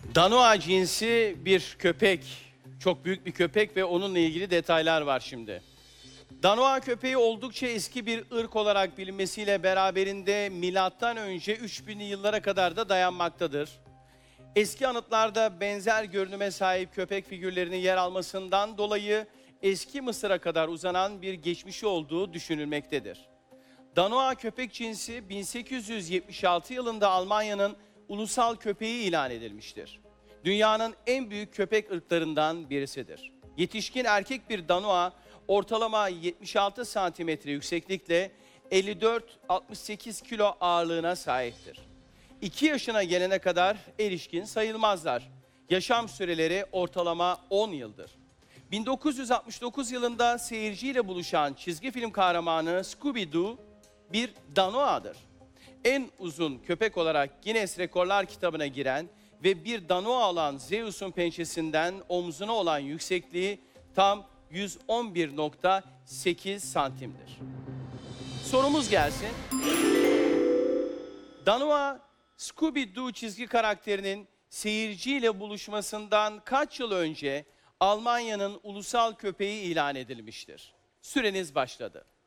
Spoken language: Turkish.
Danoa cinsi bir köpek, çok büyük bir köpek ve onunla ilgili detaylar var şimdi. Danoa köpeği oldukça eski bir ırk olarak bilinmesiyle beraberinde milattan önce 3000'li yıllara kadar da dayanmaktadır. Eski anıtlarda benzer görünüme sahip köpek figürlerinin yer almasından dolayı eski Mısır'a kadar uzanan bir geçmişi olduğu düşünülmektedir. Danoa köpek cinsi 1876 yılında Almanya'nın ulusal köpeği ilan edilmiştir. Dünyanın en büyük köpek ırklarından birisidir. Yetişkin erkek bir Danoa ortalama 76 santimetre yükseklikle 54-68 kilo ağırlığına sahiptir. 2 yaşına gelene kadar erişkin sayılmazlar. Yaşam süreleri ortalama 10 yıldır. 1969 yılında seyirciyle buluşan çizgi film kahramanı Scooby-Doo bir Danoa'dır. En uzun köpek olarak Guinness Rekorlar kitabına giren ve bir Danoa olan Zeus'un pençesinden omzuna olan yüksekliği tam 111,8 santimdir. Sorumuz gelsin. Danoa, Scooby-Doo çizgi karakterinin seyirciyle buluşmasından kaç yıl önce Almanya'nın ulusal köpeği ilan edilmiştir? Süreniz başladı.